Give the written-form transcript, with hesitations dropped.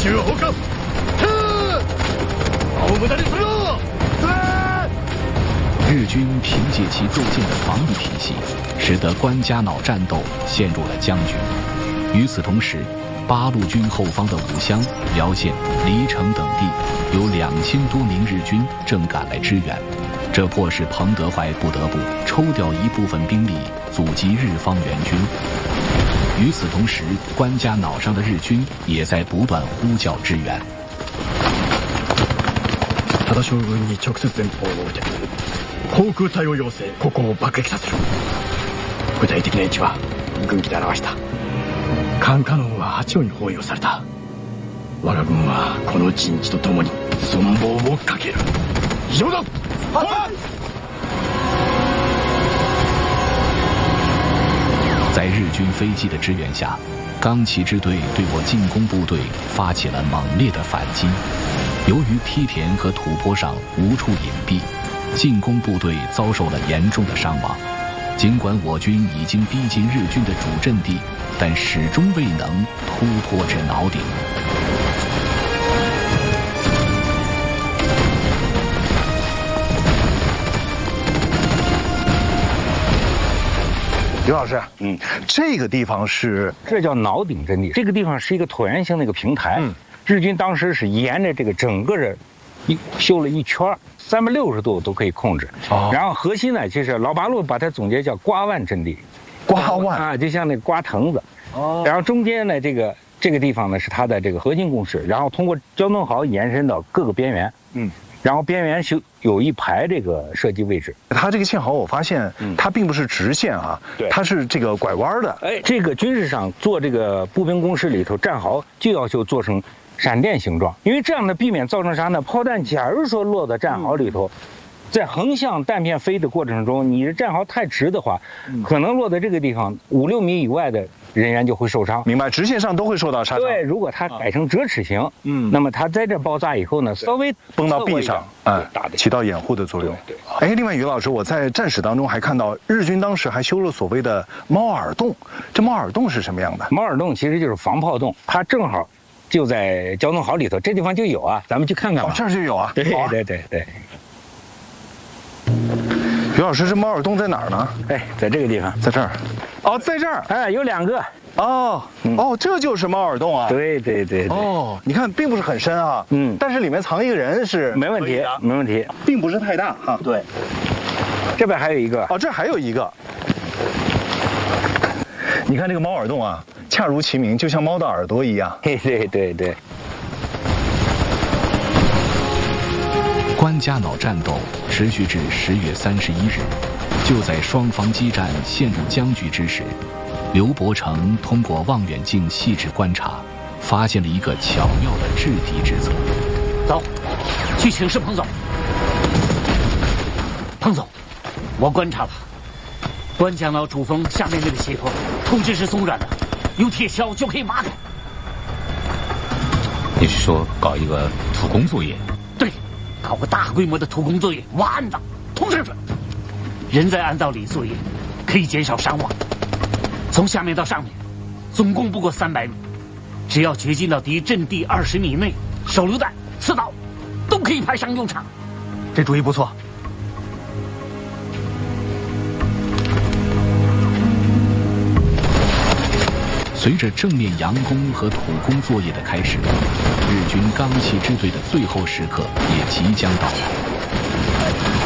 集合后跟，把我们的力量。 日军凭借其构建的防御体系，使得关家坳战斗陷入了僵局。与此同时，八路军后方的武乡、辽县、黎城等地有2000多名日军正赶来支援，这迫使彭德怀不得不抽调一部分兵力阻击日方援军。与此同时，关家坳上的日軍也在不断呼叫支援。 多田将軍に直接電報を受け、航空隊を要請、ここを爆撃させる。具体的な位置は軍機で表した。艦カノンは8丁に包囲をされた。我が軍はこの陣地とともに存亡をかける。以上だ。はい。 在日军飞机的支援下，冈崎支队对我进攻部队发起了猛烈的反击。由于梯田和土坡上无处隐蔽，进攻部队遭受了严重的伤亡。尽管我军已经逼近日军的主阵地，但始终未能突破至坳顶。 刘老师，这个地方是这叫坳顶阵地，这个地方是一个椭圆形的一个平台。日军当时是沿着这个整个的修了一圈，360度都可以控制。然后核心呢，就是老八路把它总结叫瓜腕阵地， 瓜腕啊，就像那个瓜藤子。然后中间呢，这个地方呢是它的这个核心工事，然后通过交通壕延伸到各个边缘。然后边缘有一排这个射击位置。 它这个堑壕我发现它并不是直线啊，它是这个拐弯的。 这个军事上做这个步兵工事里头战壕就要求做成闪电形状，因为这样的避免造成啥呢？炮弹假如说落到战壕里头，在横向弹片飞的过程中，你的战壕太直的话，可能落在这个地方5-6米以外的人员就会受伤。 明白，直线上都会受到杀伤。 对，如果它改成折尺形，那么它在这爆炸以后呢，稍微崩到壁上，起到掩护的作用。对。另外于老师，我在战史当中还看到日军当时还修了所谓的猫耳洞，这猫耳洞是什么样的？ 猫耳洞其实就是防炮洞，它正好就在交通壕里头，这地方就有啊，咱们去看看吧。 这儿就有啊。 对对。 于老师，这猫耳洞在哪儿呢？ 在这个地方， 在这儿。在这儿。 有2个。 这就是猫耳洞啊。 对。 你看，并不是很深啊。但是里面藏一个人是没问题， 并不是太大哈。 对。这边还有一个。 这还有一个。你看这个猫耳洞啊，恰如其名，就像猫的耳朵一样。 对。 关家坳战斗持续至10月31日，就在双方激战陷入僵局之时，刘伯承通过望远镜细致观察，发现了一个巧妙的制敌之策。 走，去请示彭总。彭总，我观察了，关家坳主峰下面那个斜坡，土质是松软的，用铁锹就可以挖开。 你是说搞一个土工作业？ 对，搞个大规模的土工作业，挖暗道，通身准。人在暗道里作业，可以减少伤亡。从下面到上面，总共不过300米，只要掘进到敌阵地20米内，手榴弹、刺刀都可以派上用场。 这主意不错。 随着正面佯攻和土工作业的开始，日军冈崎支队的最后时刻也即将到来。